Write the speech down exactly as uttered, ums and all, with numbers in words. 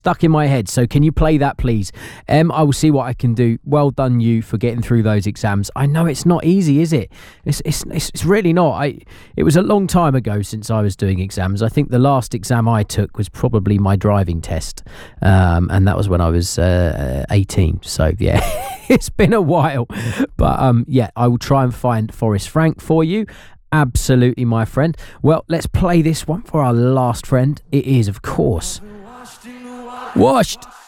stuck in my head. So can you play that, please? Um, I will see what I can do. Well done, you, for getting through those exams. I know it's not easy, is it? It's it's it's really not. I it was a long time ago since I was doing exams. I think the last exam I took was probably my driving test, um, and that was when I was uh, eighteen. So yeah, it's been a while, but um, yeah, I will try and find Forrest Frank for you. Absolutely, my friend. Well, let's play this one for our last friend. It is, of course, Washed.